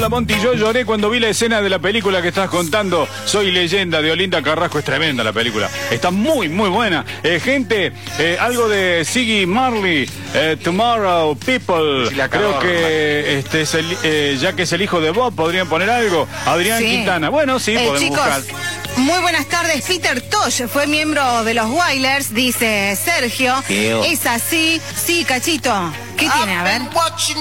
Hola Monty, yo lloré cuando vi la escena de la película que estás contando. Soy leyenda, de Olinda Carrasco. Es tremenda la película. Está muy, muy buena. Gente, algo de Ziggy Marley, Tomorrow People. Sí, creo que ya que es el hijo de Bob, podrían poner algo. Adrián Quintana. Bueno, sí, podemos chicos, buscar. Muy buenas tardes. Peter Tosh fue miembro de los Wailers, dice Sergio. Es así. Sí, Cachito. ¿Qué tiene? A ver.